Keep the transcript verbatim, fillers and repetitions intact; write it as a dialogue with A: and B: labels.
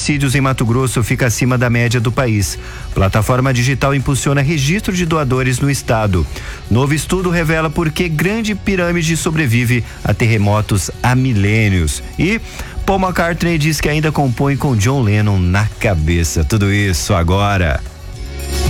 A: suicídios em Mato Grosso fica acima da média do país. Plataforma digital impulsiona registro de doadores no estado. Novo estudo revela por que Grande Pirâmide sobrevive a terremotos há milênios. E Paul McCartney diz que ainda compõe com John Lennon na cabeça. Tudo isso agora.